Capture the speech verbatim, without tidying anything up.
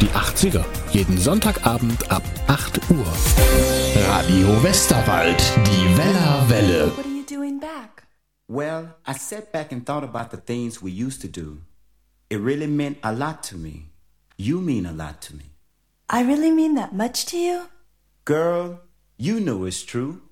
Die achtziger, jeden Sonntagabend ab acht Uhr. Radio Westerwald, die Wellerwelle. What are you doing back? Well, I sat back and thought about the things we used to do. It really meant a lot to me. You mean a lot to me. I really mean that much to you? Girl, you know it's true.